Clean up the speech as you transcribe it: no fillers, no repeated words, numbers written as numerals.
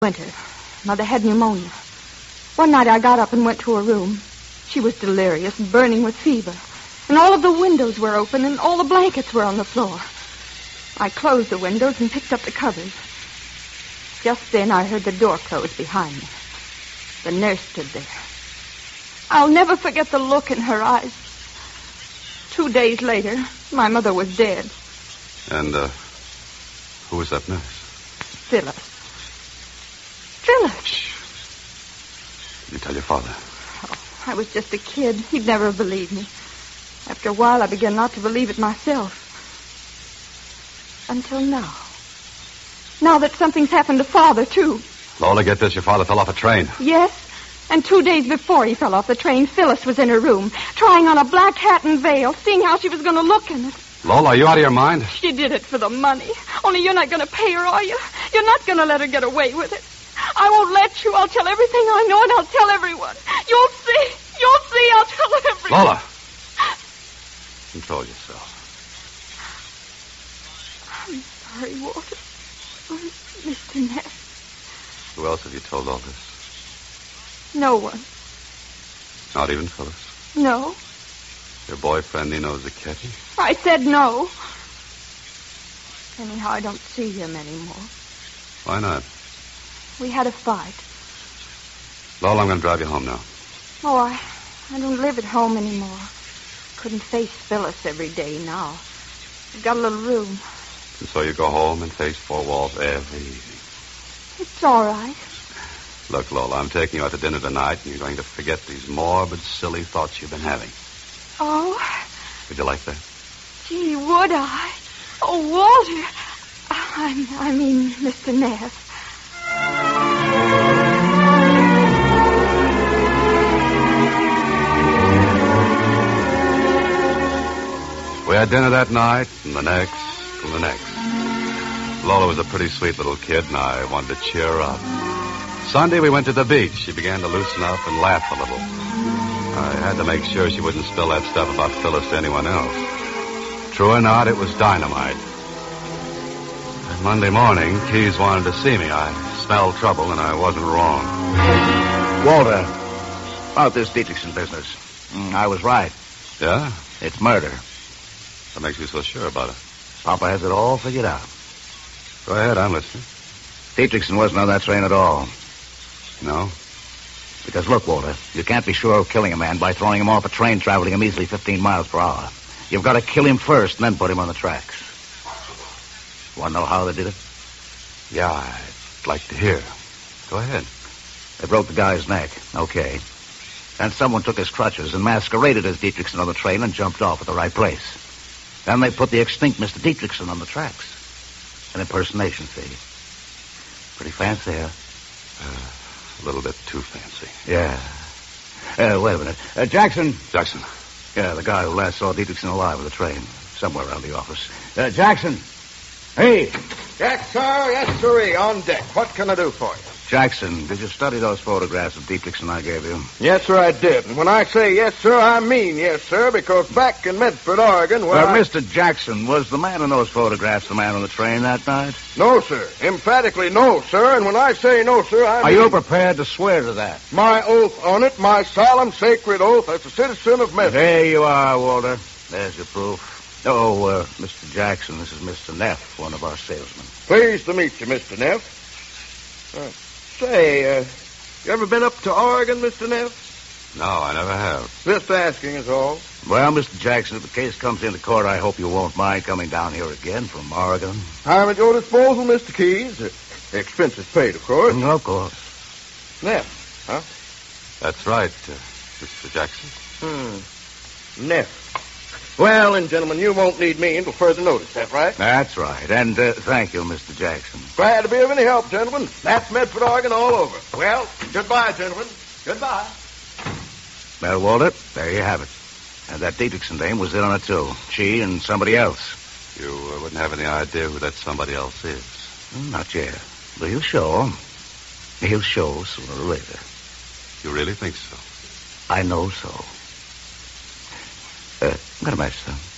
Winter. Mother had pneumonia. One night I got up and went to her room. She was delirious and burning with fever. And all of the windows were open and all the blankets were on the floor. I closed the windows and picked up the covers. Just then I heard the door close behind me. The nurse stood there. I'll never forget the look in her eyes. 2 days later, my mother was dead. And, who was that nurse? Phyllis. Phyllis! Shh. You tell your father. Oh, I was just a kid. He'd never believe me. After a while, I began not to believe it myself. Until now. Now that something's happened to Father, too. Lola, get this. Your father fell off a train. Yes, and 2 days before he fell off the train, Phyllis was in her room, trying on a black hat and veil, seeing how she was going to look in it. Lola, are you out of your mind? She did it for the money. Only you're not going to pay her, are you? You're not going to let her get away with it. I won't let you. I'll tell everything I know, and I'll tell everyone. You'll see. You'll see. I'll tell everyone. Lola! Control yourself. I'm sorry, Walter. Mr. Neff. Who else have you told all this? No one. Not even Phyllis? No. Your boyfriend, Nino Zacchetti? I said no. Anyhow, I don't see him anymore. Why not? We had a fight. Lola, I'm going to drive you home now. Oh, I don't live at home anymore. Couldn't face Phyllis every day now. I've got a little room. And so you go home and face four walls every evening. It's all right. Look, Lola, I'm taking you out to dinner tonight, and you're going to forget these morbid, silly thoughts you've been having. Oh? Would you like that? Gee, would I? Oh, Walter. I mean, Mr. Neff. We had dinner that night, and the next, and the next. Lola was a pretty sweet little kid, and I wanted to cheer her up. Sunday, we went to the beach. She began to loosen up and laugh a little. I had to make sure she wouldn't spill that stuff about Phyllis to anyone else. True or not, it was dynamite. And Monday morning, Keyes wanted to see me. I smelled trouble, and I wasn't wrong. Walter, about this Dietrichson business. I was right. Yeah? It's murder. What makes you so sure about it? Papa has it all figured out. Go ahead, I'm listening. Dietrichson wasn't on that train at all. No? Because, look, Walter, you can't be sure of killing a man by throwing him off a train traveling a measly 15 miles per hour. You've got to kill him first and then put him on the tracks. Want to know how they did it? Yeah, I'd like to hear. Go ahead. They broke the guy's neck. Okay. Then someone took his crutches and masqueraded as Dietrichson on the train and jumped off at the right place. Then they put the extinct Mr. Dietrichson on the tracks. An impersonation, see? Pretty fancy, huh? A little bit too fancy. Yeah. Wait a minute. Jackson. Jackson. Yeah, the guy who last saw Dietrichson alive on the train. Somewhere around the office. Jackson. Hey. Yes, sir. Yes, sirree. On deck. What can I do for you? Jackson, did you study those photographs of Dietrichson I gave you? Yes, sir, I did. And when I say yes, sir, I mean yes, sir, because back in Medford, Oregon, where Mr. Jackson, was the man in those photographs the man on the train that night? No, sir. Emphatically no, sir. And when I say no, sir, I mean... Are you prepared to swear to that? My oath on it, my solemn, sacred oath as a citizen of Medford. There you are, Walter. There's your proof. Oh, Mr. Jackson, this is Mr. Neff, one of our salesmen. Pleased to meet you, Mr. Neff. Say, you ever been up to Oregon, Mr. Neff? No, I never have. Just asking is all. Well, Mr. Jackson, if the case comes into court, I hope you won't mind coming down here again from Oregon. I'm at your disposal, Mr. Keyes. Expenses paid, of course. Of course. Neff, huh? That's right, Mr. Jackson. Neff. Well, and gentlemen, you won't need me until further notice. Is that right? That's right. And thank you, Mr. Jackson. Glad to be of any help, gentlemen. That's Medford, Oregon, all over. Well, goodbye, gentlemen. Goodbye. Well, Walter, there you have it. And that Dietrichson dame was in on it, too. She and somebody else. You wouldn't have any idea who that somebody else is? Not yet. But he'll show. He'll show sooner or later. You really think so? I know so. Got a match, son.